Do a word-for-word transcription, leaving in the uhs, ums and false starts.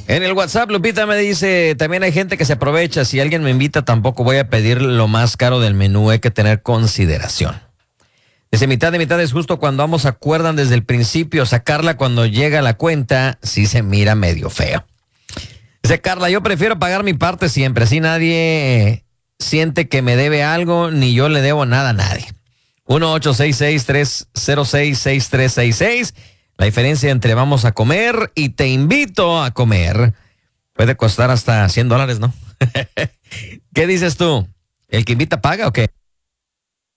En el WhatsApp, Lupita me dice, también hay gente que se aprovecha. Si alguien me invita, tampoco voy a pedir lo más caro del menú. Hay que tener consideración. Dice, mitad de mitad es justo cuando ambos acuerdan desde el principio. Sacarla cuando llega la cuenta, sí se mira medio feo. Dice Carla, yo prefiero pagar mi parte siempre. Así nadie siente que me debe algo, ni yo le debo nada a nadie. uno ocho seis seis, tres cero seis, seis tres seis seis. La diferencia entre vamos a comer y te invito a comer puede costar hasta cien dólares, ¿no? ¿Qué dices tú? ¿El que invita paga o qué?